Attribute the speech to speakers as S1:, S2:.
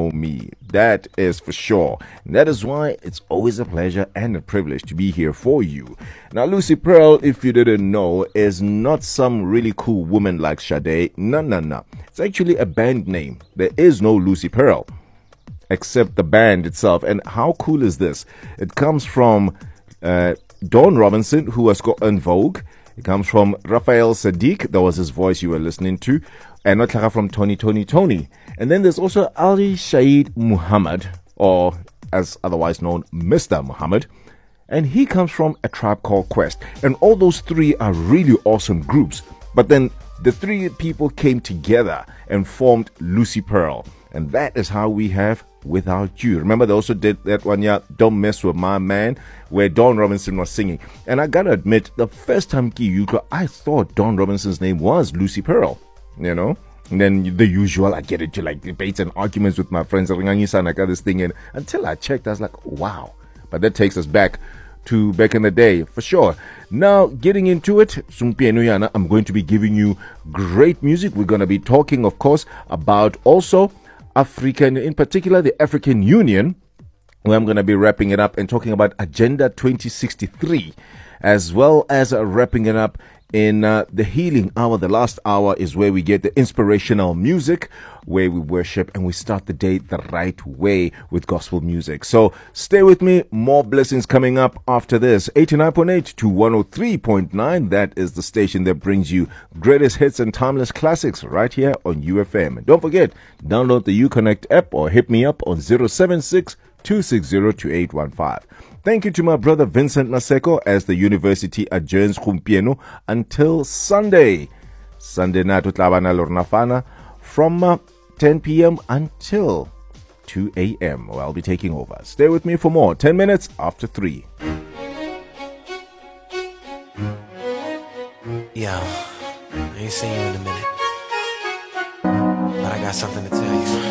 S1: know me. That is for sure. And that is why it's always a pleasure and a privilege to be here for you. Now, Lucy Pearl, if you didn't know, is not some really cool woman like Sade. No. It's actually a band name. There is no Lucy Pearl, except the band itself. And how cool is this? It comes from Dawn Robinson, who was in Vogue. It comes from Raphael Sadiq, that was his voice you were listening to, and Otlaka from Tony. And then there's also Ali Shaid Muhammad, or as otherwise known, Mr. Muhammad, and he comes from A Tribe Called Quest. And all those three are really awesome groups. But then the three people came together and formed Lucy Pearl. And that is how we have Without You. Remember, they also did that one, Don't Mess With My Man, where Dawn Robinson was singing. And I gotta admit, the first time I thought Dawn Robinson's name was Lucy Pearl, you know? And then the usual, I get into like debates and arguments with my friends. I got this thing in. Until I checked, I was like, wow. But that takes us back to back in the day, for sure. Now, getting into it, I'm going to be giving you great music. We're going to be talking, of course, about also African, in particular the African Union, where I'm going to be wrapping it up and talking about Agenda 2063, as well as wrapping it up in the healing hour. The last hour is where we get the inspirational music, where we worship and we start the day the right way with gospel music. So stay with me. More blessings coming up after this. 89.8 to 103.9. That is the station that brings you greatest hits and timeless classics right here on UFM. And don't forget, download the UConnect app or hit me up on 076 260 2815. Thank you to my brother Vincent Maseko as the university adjourns Gumpieno until Sunday. Sunday night with Labana Lornafana from 10 p.m. until 2 a.m. I'll be taking over. Stay with me for more. 10 minutes after 3.
S2: Yo, I ain't seen you in a minute, but I got something to tell you.